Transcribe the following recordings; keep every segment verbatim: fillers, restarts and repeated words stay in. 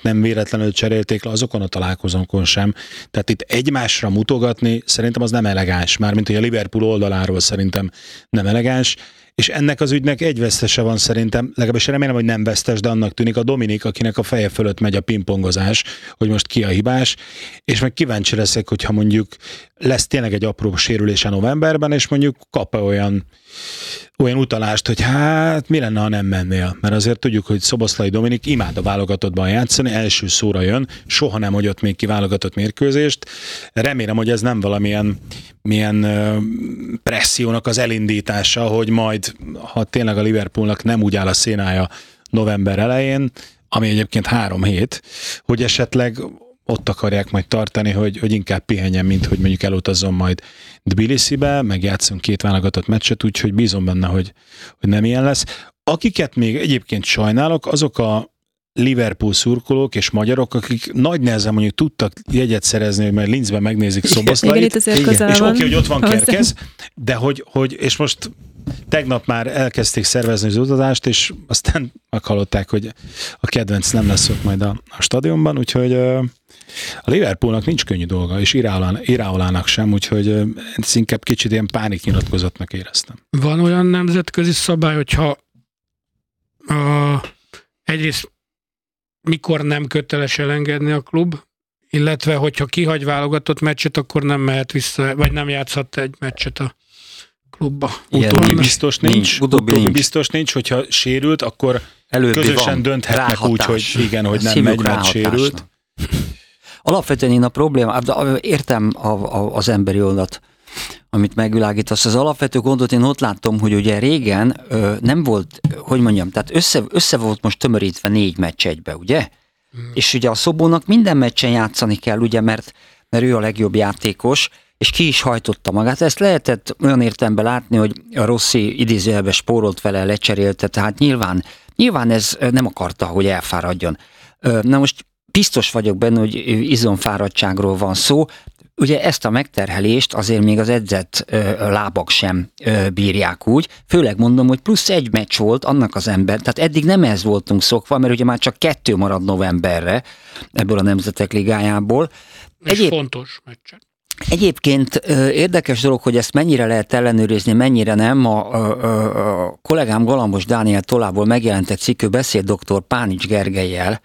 nem véletlenül cserélték le azokon a találkozókon sem. Tehát itt egymásra mutogatni szerintem az nem elegáns, mármint hogy a Liverpool oldaláról szerintem nem elegáns, és ennek az ügynek egy vesztese van szerintem, legalábbis remélem, hogy nem vesztes, de annak tűnik a Dominik, akinek a feje fölött megy a pingpongozás, hogy most ki a hibás, és meg kíváncsi leszek, hogyha mondjuk lesz tényleg egy apró sérülése novemberben, és mondjuk kap-e olyan, olyan utalást, hogy hát mi lenne, ha nem mennél. Mert azért tudjuk, hogy Szoboszlai Dominik imád a válogatottban játszani, első szóra jön, soha nem hagyott még ki válogatott mérkőzést. Remélem, hogy ez nem valamilyen milyen uh, pressziónak az elindítása, hogy majd, ha tényleg a Liverpoolnak nem úgy áll a szénája november elején, ami egyébként három hét, hogy esetleg ott akarják majd tartani, hogy, hogy inkább pihenjen, mint hogy mondjuk elutazzon majd Tbilisibe, meg játszunk két válogatott meccset, úgyhogy bízom benne, hogy, hogy nem ilyen lesz. Akiket még egyébként sajnálok, azok a Liverpool szurkolók és magyarok, akik nagy nehezen mondjuk tudtak jegyet szerezni, hogy majd Linzben megnézik Szoboszlait, és oké, okay, hogy ott van Kerkez, de hogy, hogy, és most tegnap már elkezdték szervezni az utazást, és aztán meghallották, hogy a kedvenc nem lesz ott majd a, a stadionban, úgyhogy a Liverpoolnak nincs könnyű dolga, és Iráolának sem, úgyhogy ezt inkább kicsit ilyen pániknyilatkozatnak éreztem. Van olyan nemzetközi szabály, hogyha a, egyrészt mikor nem köteles elengedni a klub, illetve hogyha kihagy válogatott meccset, akkor nem mehet vissza, vagy nem játszhat egy meccset a klubba. Utóbbi biztos nincs, nincs. Utóbbi nincs. biztos nincs, hogyha sérült, akkor előbbi közösen van. Dönthetnek ráhatás. Úgy, hogy igen, hogy nem megy, mert sérült. Alapvetően én a probléma, értem a, a, az emberi oldalt, amit megvilágítasz. Az alapvető gondot én ott látom, hogy ugye régen ö, nem volt, hogy mondjam, tehát össze, össze volt most tömörítve négy meccs egybe, ugye? Hmm. És ugye a Szobónak minden meccsen játszani kell, ugye, mert, mert ő a legjobb játékos, és ki is hajtotta magát. Ezt lehetett olyan értelemben látni, hogy a Rossi idézőjelben spórolt vele, lecserélte, tehát nyilván, nyilván ez nem akarta, hogy elfáradjon. Na most biztos vagyok benne, hogy izomfáradtságról van szó. Ugye ezt a megterhelést azért még az edzett ö, lábak sem ö, bírják úgy. Főleg mondom, hogy plusz egy meccs volt annak az ember, tehát eddig nem ez voltunk szokva, mert ugye már csak kettő marad novemberre ebből a Nemzetek Ligájából. És Egyéb... fontos meccsek. Egyébként ö, érdekes dolog, hogy ezt mennyire lehet ellenőrizni, mennyire nem. A, a, a, a kollégám Galambos Dániel tollából megjelent egy cikkű beszéd doktor Pánics Gergellyel,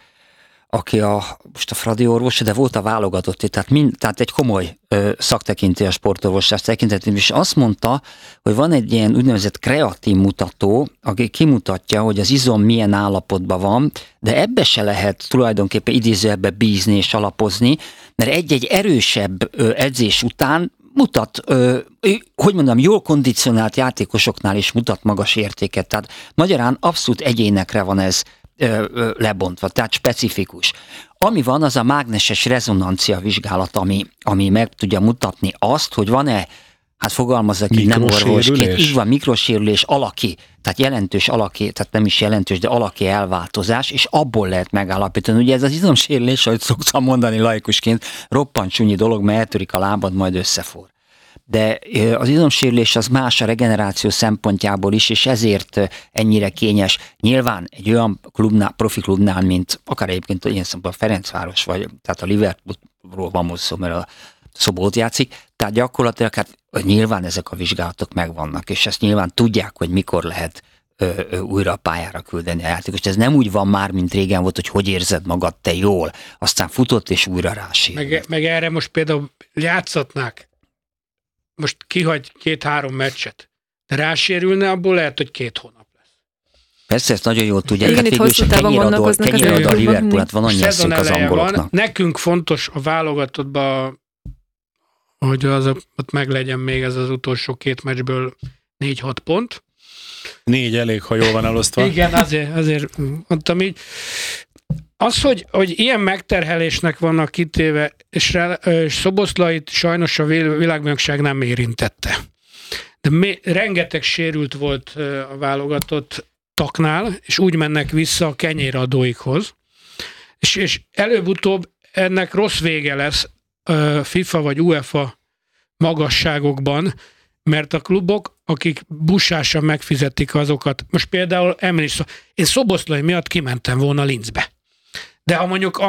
aki a, most a Fradi orvos, de volt a válogatott, tehát, mind, tehát egy komoly ö, szaktekintély sportorvosás tekintetében, és azt mondta, hogy van egy ilyen úgynevezett kreatin mutató, aki kimutatja, hogy az izom milyen állapotban van, de ebbe se lehet tulajdonképpen idézőjelbe bízni és alapozni, mert egy-egy erősebb ö, edzés után mutat, ö, hogy mondjam, jól kondicionált játékosoknál is mutat magas értéket, tehát magyarán abszolút egyénekre van ez lebontva, tehát specifikus. Ami van, az a mágneses rezonancia vizsgálat, ami, ami meg tudja mutatni azt, hogy van-e, hát fogalmazzak így, nem orvosként, így van, mikrosérülés, alaki, tehát jelentős alaki, tehát nem is jelentős, de alaki elváltozás, és abból lehet megállapítani. Ugye ez az izomsérülés, ahogy szoktam mondani laikusként, roppant csúnyi dolog, mert eltörik a lábad, majd összefor. De az izomsérülés az más a regeneráció szempontjából is, és ezért ennyire kényes. Nyilván egy olyan klubnál, profi klubnál, mint akár egyébként ilyen szempontból a Ferencváros, vagy tehát a Liverpoolról van most szó, mert a Szobót játszik, tehát gyakorlatilag hát nyilván ezek a vizsgálatok megvannak, és ezt nyilván tudják, hogy mikor lehet ö, ö, újra a pályára küldeni a játékost. Ez nem úgy van már, mint régen volt, hogy hogy érzed magad te jól, aztán futott és újra rásérült. Meg, meg erre most például játszatnák, most kihagy két-három meccset, de rásérülne, abból lehet, hogy két hónap lesz. Persze, ezt nagyon jól tudják. Igen, hát végül is kenyér ad a Liverpoolat, van annyi eszünk az angoloknak. Van. Nekünk fontos a válogatottban, hogy az, ott meglegyen még ez az utolsó két meccsből négy-hat pont. Négy elég, ha jól van elosztva. Igen, azért, azért mondtam így. Az, hogy, hogy ilyen megterhelésnek vannak kitéve, és, és Szoboszlait sajnos a világbajnokság nem érintette. De mé, rengeteg sérült volt a válogatott taknál, és úgy mennek vissza a kenyéradóikhoz. És, és előbb-utóbb ennek rossz vége lesz FIFA vagy UEFA magasságokban, mert a klubok, akik busásan megfizetik azokat, most például említs, én Szoboszlai miatt kimentem volna Linzbe. De ha mondjuk